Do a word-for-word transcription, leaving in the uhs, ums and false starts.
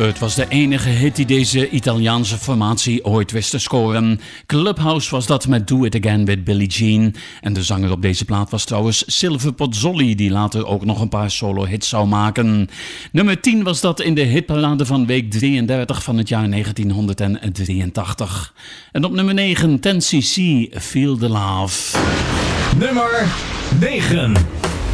Het was de enige hit die deze Italiaanse formatie ooit wist te scoren. Clubhouse was dat met Do It Again with Billie Jean. En de zanger op deze plaat was trouwens Silvio Pozzoli, die later ook nog een paar solo-hits zou maken. Nummer tien was dat in de hitparade van week drieëndertig van het jaar negentienhonderddrieëntachtig. En op nummer negen, ten C C, Feel the Love. Nummer negen.